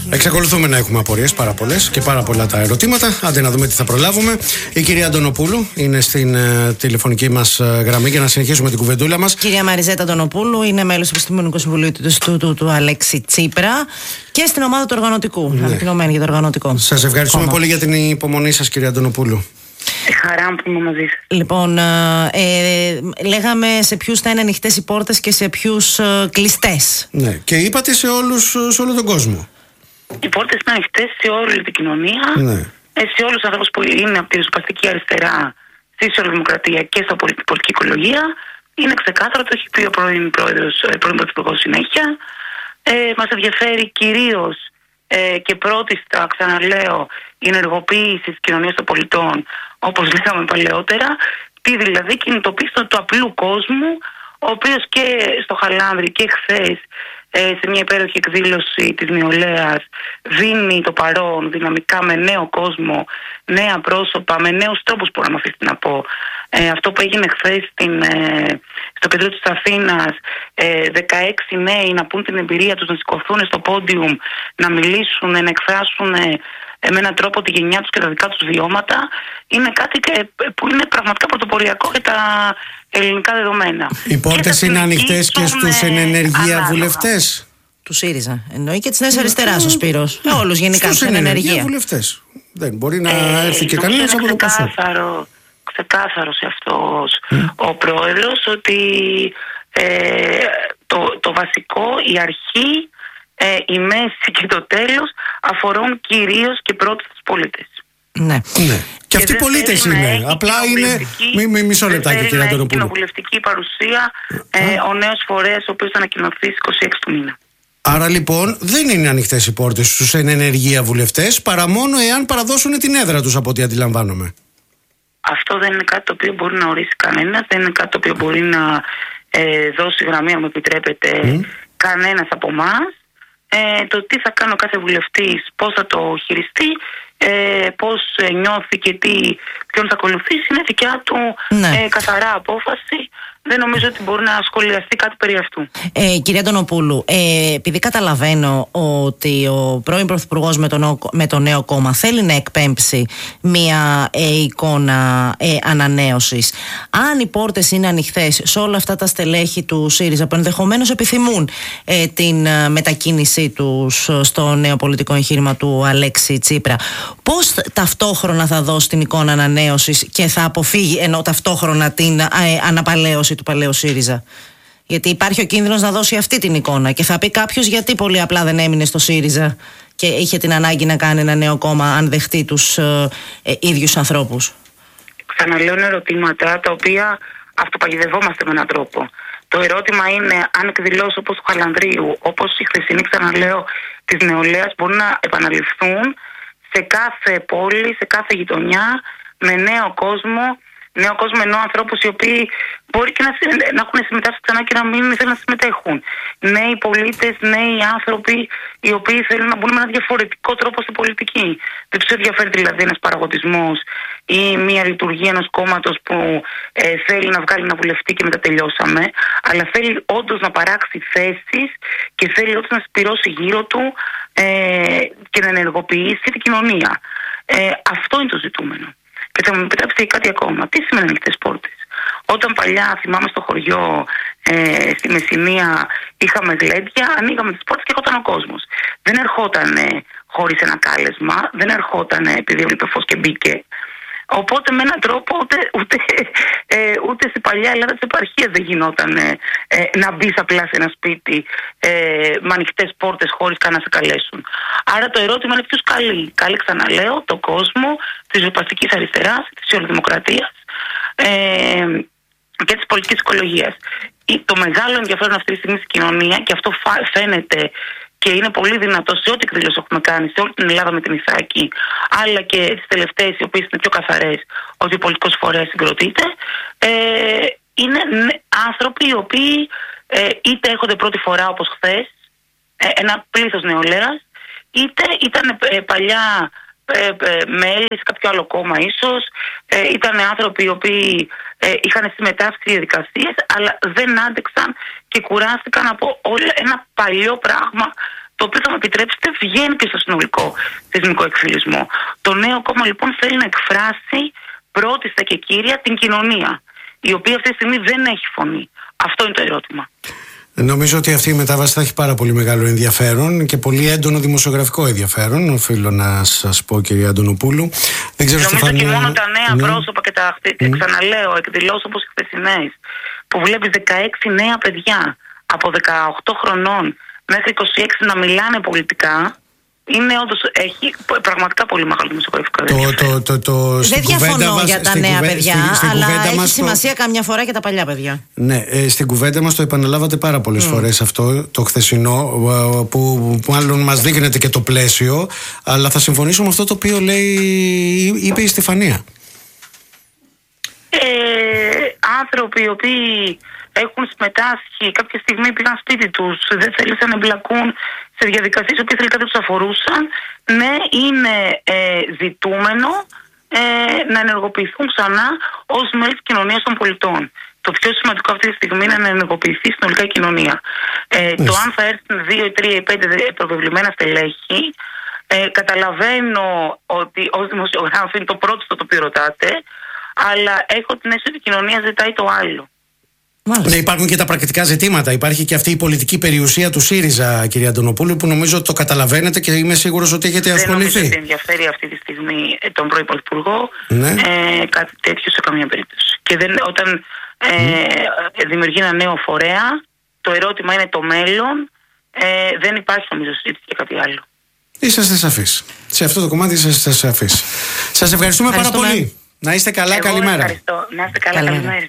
Εξακολουθούμε να έχουμε απορίες πάρα πολλές και πάρα πολλά τα ερωτήματα. Άντε να δούμε τι θα προλάβουμε. Η κυρία Αντωνοπούλου είναι στην τηλεφωνική μας γραμμή για να συνεχίσουμε την κουβεντούλα μας. Κυρία Μαριζέτα Αντωνοπούλου είναι μέλος του Επιστημονικού Συμβουλίου του Ινστιτούτου του Αλέξη Τσίπρα και στην ομάδα του οργανωτικού. Ναι. Αναπτυγμένη για το οργανωτικό. Σας ευχαριστούμε πολύ για την υπομονή σας, κυρία Αντωνοπούλου. Χαρά μου που είμαι μαζί σας. Λοιπόν, λέγαμε σε ποιους θα είναι ανοιχτές οι πόρτες και σε ποιους κλειστές. Ναι, και είπατε σε όλο τον κόσμο. Οι πόρτες είναι ανοιχτές σε όλη την κοινωνία, ναι. Σε όλους τους ανθρώπους που είναι από τη ριζοσπαστική αριστερά στη σοσιαλδημοκρατία και στα πολιτική οικολογία. Είναι ξεκάθαρο, το έχει πει ο πρώην Πρωθυπουργός συνέχεια. Μας ενδιαφέρει κυρίως και πρώτιστα, ξαναλέω, η ενεργοποίηση της κοινωνίας των πολιτών, όπως λέγαμε παλαιότερα, τι δηλαδή κινητοποίηση του απλού κόσμου, ο οποίος και στο Χαλάνδρι και χθες σε μια υπέροχη εκδήλωση της νεολαίας δίνει το παρόν δυναμικά με νέο κόσμο, νέα πρόσωπα, με νέους τρόπους που να με αφήσει να πω. Αυτό που έγινε χθες στο κέντρο της Αθήνας, 16 νέοι να πούν την εμπειρία τους, να σηκωθούν στο πόντιουμ, να μιλήσουν, να εκφράσουν με έναν τρόπο τη γενιά τους και τα δικά τους βιώματα, είναι κάτι που είναι πραγματικά πρωτοποριακό για τα ελληνικά δεδομένα. Οι πόρτες είναι ανοιχτές και στους ενεργεία βουλευτές του ΣΥΡΙΖΑ. Εννοεί και της Νέας Αριστεράς ο Σπύρος. Όλους γενικά τους ενεργεία βουλευτές. Δεν μπορεί να έρθει και κανένας από το ΠΑΣΟΚ. Ξεκάθαρο σε αυτός ο πρόεδρος ότι το βασικό, η αρχή, η μέση και το τέλος αφορούν κυρίως και πρώτα τους πολίτες. Ναι. Και αυτοί οι πολίτες είναι. Απλά είναι. Μισό λεπτάκι, κύριε Αντωνοπούλου. Είναι κοινοβουλευτική παρουσία ο νέος φορέας, ο οποίος θα ανακοινωθεί στις 26 του μήνα. Άρα λοιπόν δεν είναι ανοιχτές οι πόρτες στους ενεργεία βουλευτές, παρά μόνο εάν παραδώσουν την έδρα τους, από ό,τι αντιλαμβάνομαι. Αυτό δεν είναι κάτι το οποίο μπορεί να ορίσει κανένας, δεν είναι κάτι το οποίο μπορεί να δώσει γραμμή, αν μου επιτρέπετε, κανένας από εμάς. Το τι θα κάνει ο κάθε βουλευτής, πώς θα το χειριστεί, πώς νιώθει και ποιον θα ακολουθήσει, είναι δικιά του καθαρά απόφαση. Δεν νομίζω ότι μπορεί να σχολιαστεί κάτι περί αυτού. Κυρία Αντωνοπούλου, επειδή καταλαβαίνω ότι ο πρώην Πρωθυπουργός με το νέο κόμμα θέλει να εκπέμψει μια εικόνα ανανέωσης, αν οι πόρτες είναι ανοιχτές σε όλα αυτά τα στελέχη του ΣΥΡΙΖΑ που ενδεχομένως επιθυμούν την μετακίνησή τους στο νέο πολιτικό εγχείρημα του Αλέξη Τσίπρα, πώς ταυτόχρονα θα δώσει την εικόνα ανανέωσης και θα αποφύγει ενώ ταυτόχρονα την αναπαλαίωση του παλαιού ΣΥΡΙΖΑ? Γιατί υπάρχει ο κίνδυνος να δώσει αυτή την εικόνα και θα πει κάποιος γιατί πολύ απλά δεν έμεινε στο ΣΥΡΙΖΑ και είχε την ανάγκη να κάνει ένα νέο κόμμα αν δεχτεί τους ίδιους ανθρώπους. Ξαναλέω ερωτήματα τα οποία αυτοπαγιδευόμαστε με έναν τρόπο. Το ερώτημα είναι αν εκδηλώσεις όπως του Χαλανδρίου, όπως η χθεσινή, ξαναλέω, της νεολαίας μπορούν να επαναληφθούν σε κάθε πόλη, σε κάθε γειτονιά, με νέο κόσμο, ενώ ανθρώπους οι οποίοι μπορεί και να έχουν συμμετάσχει ξανά και να μην θέλουν να συμμετέχουν. Νέοι πολίτες, νέοι άνθρωποι οι οποίοι θέλουν να μπουν με ένα διαφορετικό τρόπο στην πολιτική. Δεν τους ενδιαφέρει δηλαδή ένας παραγωγισμός ή μια λειτουργία ενός κόμματος που θέλει να βγάλει ένα βουλευτή και μετά τελειώσαμε, αλλά θέλει όντως να παράξει θέσεις και θέλει όντως να σπυρώσει γύρω του και να ενεργοποιήσει την κοινωνία. Αυτό είναι το ζητούμενο. Και θα μου επιτρέψετε κάτι ακόμα. Τι σημαίνει ανοιχτές πόρτες? Όταν παλιά, θυμάμαι στο χωριό, στη Μεσσηνία, είχαμε γλέντια, ανοίγαμε τις πόρτες και έρχονταν ο κόσμος. Δεν ερχόταν χωρίς ένα κάλεσμα, δεν ερχόταν επειδή έβλεπε φως και μπήκε. Οπότε με έναν τρόπο ούτε στην παλιά Ελλάδα της επαρχίας δεν γινόταν να μπεις απλά σε ένα σπίτι με ανοιχτές πόρτες χωρίς καν να σε καλέσουν. Άρα το ερώτημα είναι ποιος καλεί. Καλεί, ξαναλέω, τον κόσμο της ριζοσπαστικής αριστεράς, της σοσιαλδημοκρατίας και της πολιτικής οικολογίας. Το μεγάλο ενδιαφέρον αυτή τη στιγμή στην κοινωνία, και αυτό φαίνεται και είναι πολύ δυνατό σε ό,τι εκδήλωση έχουμε κάνει, σε όλη την Ελλάδα με την Ιθάκη, αλλά και τις τελευταίες, οι οποίες είναι πιο καθαρές, ότι ο πολιτικός φορέας συγκροτείται, είναι άνθρωποι οι οποίοι είτε έρχονται πρώτη φορά όπως χθες, ένα πλήθος νεολαίας, είτε ήταν παλιά μέλη σε κάποιο άλλο κόμμα ίσως, ήταν άνθρωποι οι οποίοι είχαν συμμετάσχει σε διαδικασίες αλλά δεν άντεξαν και κουράστηκαν από όλο ένα παλιό πράγμα το οποίο θα με επιτρέψετε βγαίνει και στο συνολικό θεσμικό εκφυλισμό. Το νέο κόμμα λοιπόν θέλει να εκφράσει πρώτιστα και κύρια την κοινωνία, η οποία αυτή τη στιγμή δεν έχει φωνή. Αυτό είναι το ερώτημα. Νομίζω ότι αυτή η μετάβαση θα έχει πάρα πολύ μεγάλο ενδιαφέρον και πολύ έντονο δημοσιογραφικό ενδιαφέρον. Οφείλω να σας πω, κυρία Αντωνοπούλου. Δεν ξέρω, νομίζω και μόνο τα νέα πρόσωπα και τα ξαναλέω, εκδηλώσεις όπως οι χθεσινές, που βλέπεις 16 νέα παιδιά από 18 χρονών μέχρι 26 να μιλάνε πολιτικά, είναι όντως, έχει πραγματικά πολύ μεγάλο δημοσιογραφικό ενδιαφέρον. Δεν διαφωνώ για τα νέα παιδιά, αλλά έχει σημασία καμιά φορά και τα παλιά παιδιά. Ναι, στην κουβέντα μας το επαναλάβατε πάρα πολλές φορές αυτό το χθεσινό, που μάλλον μας δείχνετε και το πλαίσιο, αλλά θα συμφωνήσω με αυτό το οποίο είπε η Στεφανία. Άνθρωποι οι οποίοι έχουν συμμετάσχει, κάποια στιγμή πήγαν σπίτι τους, δεν θέλησαν να εμπλακούν σε διαδικασίες που τελικά δεν τους αφορούσαν. Ναι, είναι ζητούμενο να ενεργοποιηθούν ξανά ως μέλη της κοινωνίας των πολιτών. Το πιο σημαντικό αυτή τη στιγμή είναι να ενεργοποιηθεί συνολικά η κοινωνία. Το αν θα έρθουν 2, 3 ή 5 προβεβλημένα στελέχη, καταλαβαίνω ότι ως δημοσιογράφοι είναι το πρώτο στο το οποίο ρωτάτε, αλλά έχω την αίσθηση ότι η κοινωνία ζητάει το άλλο. Ναι, υπάρχουν και τα πρακτικά ζητήματα. Υπάρχει και αυτή η πολιτική περιουσία του ΣΥΡΙΖΑ, κυρία Αντωνοπούλου, που νομίζω ότι το καταλαβαίνετε και είμαι σίγουρος ότι έχετε ασχοληθεί. Δεν νομίζω ότι ενδιαφέρει αυτή τη στιγμή τον πρώην Πρωθυπουργό κάτι τέτοιο σε καμία περίπτωση. Και όταν δημιουργεί ένα νέο φορέα, το ερώτημα είναι το μέλλον. Δεν υπάρχει νομίζω συζήτηση για κάτι άλλο. Είσαστε σαφείς. Σε αυτό το κομμάτι είσαστε σαφείς. Σας ευχαριστούμε πάρα πολύ. Να είστε καλά, καλημέρα. Ευχαριστώ. Να είστε καλά, καλημέρα.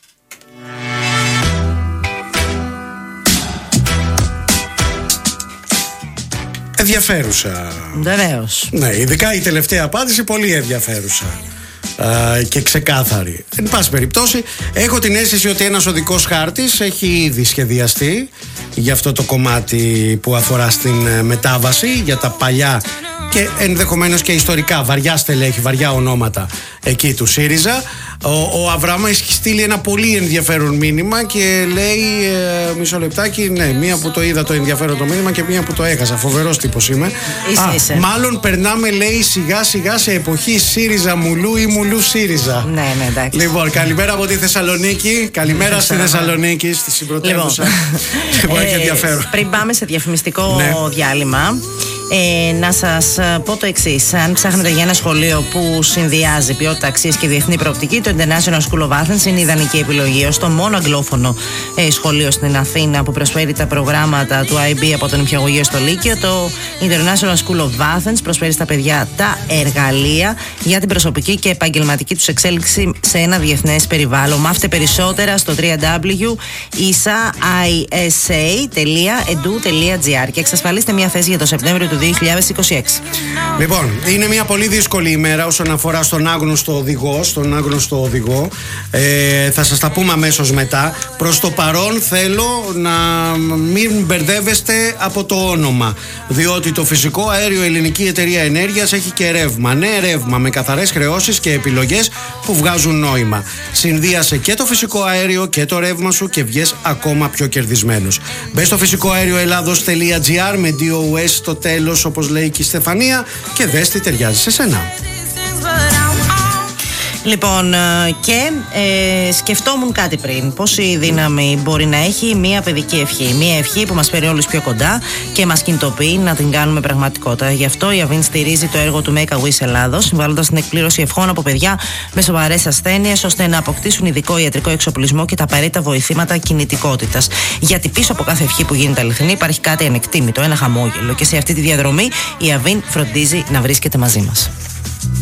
Ενδιαφέρουσα. Βεβαίως. Ναι, ειδικά η τελευταία απάντηση πολύ ενδιαφέρουσα και ξεκάθαρη. Εν πάση περιπτώσει, έχω την αίσθηση ότι ένας οδικός χάρτης έχει ήδη σχεδιαστεί για αυτό το κομμάτι που αφορά στην μετάβαση, για τα παλιά και ενδεχομένως και ιστορικά βαριά στελέχη, βαριά ονόματα εκεί του ΣΥΡΙΖΑ. Ο Αβραάμ έχει στείλει ένα πολύ ενδιαφέρον μήνυμα και λέει, μισό λεπτάκι, ναι, μία που το είδα το ενδιαφέρον το μήνυμα και μία που το έχασα. Φοβερός τύπος είμαι. Είσαι. Μάλλον περνάμε, λέει, σιγά σιγά σε εποχή ΣΥΡΙΖΑ Μουλού ή Μουλού ΣΥΡΙΖΑ. Ναι, εντάξει. Λοιπόν, καλημέρα από τη Θεσσαλονίκη. Καλημέρα στη Θεσσαλονίκη, στη συμπρωτεύουσα. Λοιπόν, έχει ενδιαφέρον. Πριν πάμε σε διαφημιστικό διάλειμμα, να σας πω το εξής. Αν ψάχνετε για ένα σχολείο που συνδυάζει ποιότητα, αξίες και διεθνή προοπτική, το International School of Athens είναι η ιδανική επιλογή. Ως το μόνο αγγλόφωνο σχολείο στην Αθήνα που προσφέρει τα προγράμματα του IB από τον νηπιαγωγείο στο Λύκειο, το International School of Athens προσφέρει στα παιδιά τα εργαλεία για την προσωπική και επαγγελματική τους εξέλιξη σε ένα διεθνές περιβάλλον. Μάθετε περισσότερα στο www.isa.edu.gr και εξασφαλίστε μια θέση για το Σεπτέμβριο του 2026. Λοιπόν, είναι μια πολύ δύσκολη ημέρα όσον αφορά στον άγνωστο οδηγό. Θα σας τα πούμε αμέσως μετά. Προς το παρόν θέλω να μην μπερδεύεστε από το όνομα, διότι το φυσικό αέριο Ελληνική Εταιρεία Ενέργειας έχει και ρεύμα. Ναι, ρεύμα με καθαρές χρεώσεις και επιλογές που βγάζουν νόημα. Συνδύασε και το φυσικό αέριο και το ρεύμα σου και βγες ακόμα πιο κερδισμένος. Μπες στο φυσικοαέρioελλάδος.gr με DOS στο τέλος, όπως λέει και η Στεφανία, και δες τι ταιριάζει σε σένα. Λοιπόν, και σκεφτόμουν κάτι πριν. Πόση δύναμη μπορεί να έχει μια παιδική ευχή. Μια ευχή που μας φέρει όλους πιο κοντά και μας κινητοποιεί να την κάνουμε πραγματικότητα. Γι' αυτό η Αβίν στηρίζει το έργο του Make a Wish Ελλάδος, συμβάλλοντας στην εκπλήρωση ευχών από παιδιά με σοβαρές ασθένειες, ώστε να αποκτήσουν ειδικό ιατρικό εξοπλισμό και τα απαραίτητα βοηθήματα κινητικότητας. Γιατί πίσω από κάθε ευχή που γίνεται αληθινή υπάρχει κάτι ανεκτήμητο, ένα χαμόγελο. Και σε αυτή τη διαδρομή η Αβίν φροντίζει να βρίσκεται μαζί μας.